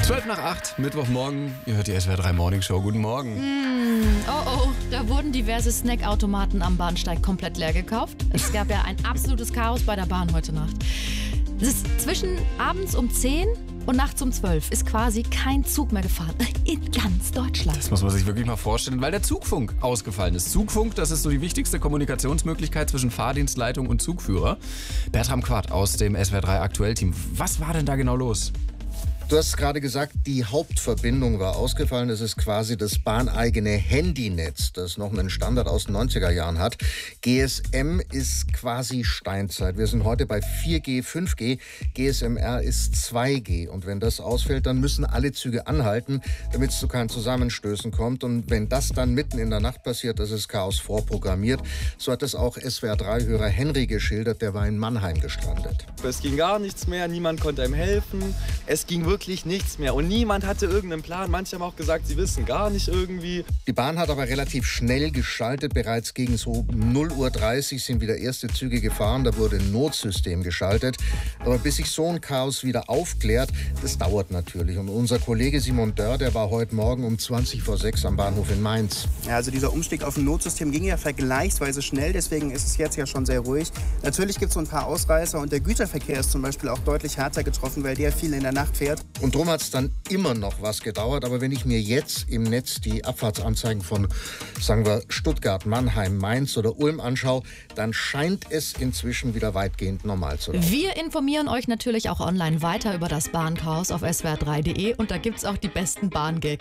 7:12, Mittwochmorgen. Ihr hört die SWR 3 Morning Show. Guten Morgen. Oh, da wurden diverse Snackautomaten am Bahnsteig komplett leer gekauft. Es gab ja ein absolutes Chaos bei der Bahn heute Nacht. Es ist zwischen abends um 10 und nachts um 12 ist quasi kein Zug mehr gefahren. In ganz Deutschland. Das muss man sich wirklich mal vorstellen, weil der Zugfunk ausgefallen ist. Zugfunk, das ist so die wichtigste Kommunikationsmöglichkeit zwischen Fahrdienstleitung und Zugführer. Bertram Quart aus dem SWR 3 Aktuell-Team. Was war denn da genau los? Du hast gerade gesagt, die Hauptverbindung war ausgefallen. Das ist quasi das bahneigene Handynetz, das noch einen Standard aus den 90er Jahren hat. GSM ist quasi Steinzeit. Wir sind heute bei 4G, 5G. GSM-R ist 2G. Und wenn das ausfällt, dann müssen alle Züge anhalten, damit es zu keinen Zusammenstößen kommt. Und wenn das dann mitten in der Nacht passiert, das ist Chaos vorprogrammiert. So hat es auch SWR3-Hörer Henry geschildert. Der war in Mannheim gestrandet. Es ging gar nichts mehr, niemand konnte einem helfen. Es ging wirklich nichts mehr und niemand hatte irgendeinen Plan. Manche haben auch gesagt, sie wissen gar nicht irgendwie. Die Bahn hat aber relativ schnell geschaltet. Bereits gegen so 0:30 Uhr sind wieder erste Züge gefahren. Da wurde ein Notsystem geschaltet. Aber bis sich so ein Chaos wieder aufklärt, das dauert natürlich. Und unser Kollege Simon Dörr, der war heute Morgen um 6:20 am Bahnhof in Mainz. Ja, also dieser Umstieg auf ein Notsystem ging ja vergleichsweise schnell. Deswegen ist es jetzt ja schon sehr ruhig. Natürlich gibt es so ein paar Ausreißer und der Güterverkehr ist zum Beispiel auch deutlich härter getroffen, weil der viel in der Nacht fährt. Und drum hat es dann immer noch was gedauert. Aber wenn ich mir jetzt im Netz die Abfahrtsanzeigen von, sagen wir, Stuttgart, Mannheim, Mainz oder Ulm anschaue, dann scheint es inzwischen wieder weitgehend normal zu laufen. Wir informieren euch natürlich auch online weiter über das Bahnchaos auf swr3.de und da gibt's auch die besten Bahngags.